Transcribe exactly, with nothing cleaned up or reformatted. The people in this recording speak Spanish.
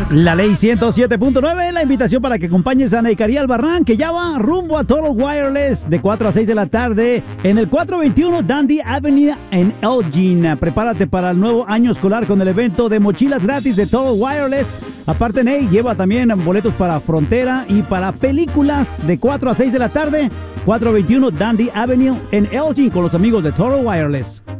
La ley ciento siete punto nueve, la invitación para que acompañes a Neycarí Albarrán, que ya va rumbo a Total Wireless de cuatro a seis de la tarde en el cuatrocientos veintiuno Dundee Avenue en Elgin. Prepárate para el nuevo año escolar con el evento de mochilas gratis de Total Wireless. Aparte, Ney lleva también boletos para Frontera y para películas de cuatro a seis de la tarde, cuatrocientos veintiuno Dundee Avenue en Elgin con los amigos de Total Wireless.